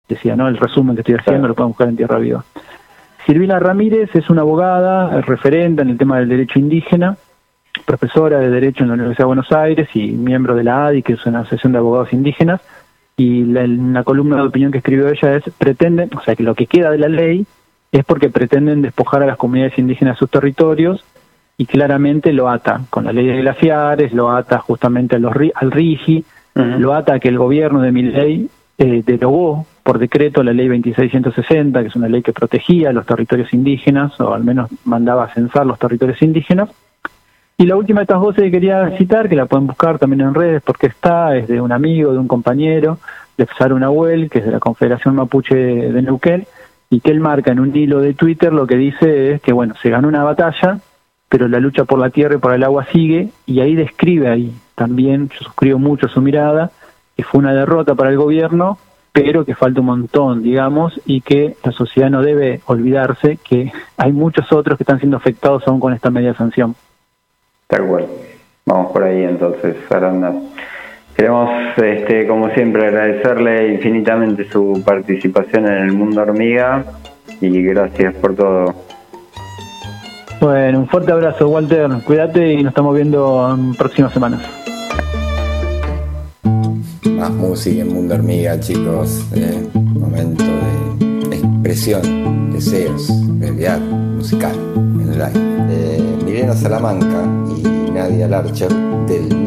decía, ¿no? El resumen que estoy haciendo lo pueden buscar en Tierra Viva. Silvina Ramírez es una abogada, referente en el tema del derecho indígena, profesora de Derecho en la Universidad de Buenos Aires y miembro de la ADI, que es una asociación de abogados indígenas, y la columna de opinión que escribió ella es, o sea, que lo que queda de la ley es porque pretenden despojar a las comunidades indígenas de sus territorios, y claramente lo ata con la ley de glaciares, lo ata justamente al RIGI, lo ata a que el gobierno de Milei derogó por decreto la ley 2660, que es una ley que protegía los territorios indígenas, o al menos mandaba a censar los territorios indígenas. Y la última de estas voces que quería citar, que la pueden buscar también en redes porque es de un amigo, de un compañero, de Psaru Nahuel, que es de la Confederación Mapuche de Neuquén, y que él marca en un hilo de Twitter, lo que dice es que, bueno, se ganó una batalla, pero la lucha por la tierra y por el agua sigue, y ahí describe, ahí también, yo suscribo mucho su mirada, que fue una derrota para el gobierno, pero que falta un montón, digamos, y que la sociedad no debe olvidarse que hay muchos otros que están siendo afectados aún con esta media sanción. Tal cual. Vamos por ahí entonces, Aranda. Queremos, como siempre, agradecerle infinitamente su participación en el Mundo Hormiga y gracias por todo. Bueno, un fuerte abrazo, Walter. Cuídate y nos estamos viendo en próximas semanas. Más música en Mundo Hormiga, chicos. Momento de expresión, deseos, realidad musical en el aire. Milena Salamanca y Nadia Larcher del